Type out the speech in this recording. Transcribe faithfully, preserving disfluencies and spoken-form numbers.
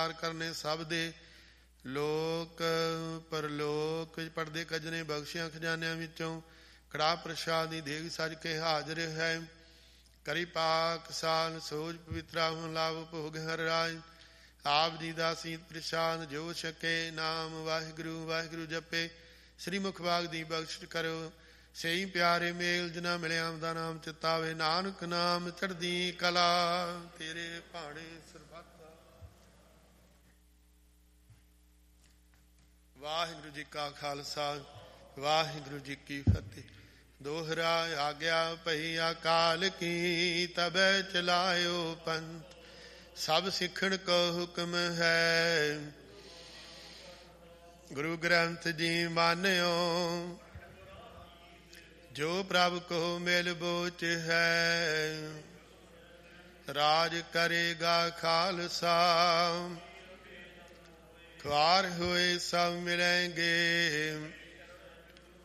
ਉਪਕਾਰ ਕਰਨੇ ਸਭ ਦੇ। ਲੋਕ ਪਰਲੋਕ ਪੜਦੇ ਕਜਨੇ ਬਖਸ਼ਿਆਂ ਖਜ਼ਾਨਿਆਂ ਵਿੱਚੋਂ ਕੜਾ ਪ੍ਰਸ਼ਾਦੀ ਦੇਗ ਸਜ ਕੇ ਹਾਜ਼ਰ ਹੈ। ਕਰੀ ਪਾਕ ਸਾਲ ਸੋਜ ਪਵਿੱਤਰਾ ਹੁਣ ਲਾਭ ਭੋਗ ਹਰ ਰਾਜ। ਆਪ ਜੀ ਦਾ ਸੀਤ ਪ੍ਰਸ਼ਾਦ ਜੋ ਛਕੇ ਨਾਮ ਵਾਹਿਗੁਰੂ ਵਾਹਿਗੁਰੂ ਜਪੇ। ਸ੍ਰੀ ਮੁਖ ਬਾਗ ਦੀ ਬਖਸ਼ ਕਰੋ ਸਹੀ ਪਿਆਰੇ ਮੇਲ ਜਿਨਾ ਮਿਲਿਆ ਦਾ ਨਾਮ ਚਿਤਾਵੇ। ਨਾਨਕ ਨਾਮ ਚੜ੍ਹਦੀ ਕਲਾ ਤੇਰੇ ਭਾਣੇ ਸਰਬੱਤ। ਵਾਹਿਗੁਰੂ ਜੀ ਕਾ ਖਾਲਸਾ ਵਾਹਿਗੁਰੂ ਜੀ ਕੀ ਫਤਿਹ। ਦੋਹਰਾ ਆਗਿਆ ਭਈ ਅਕਾਲ ਕੀ ਤਬੈ ਚਲਾਇਓ ਪੰਥ। ਸਭ ਸਿੱਖਣ ਕੋ ਹੁਕਮ ਹੈ ਗੁਰੂ ਗ੍ਰੰਥ ਜੀ ਮਾਨਿਓ। ਜੋ ਪ੍ਰਭ ਕੋ ਮਿਲ ਬੋਚ ਹੈ ਰਾਜ ਕਰੇਗਾ ਖਾਲਸਾ। ਖੁਆਰ ਹੋਏ ਸਭ ਮਿਲੇਂਗੇ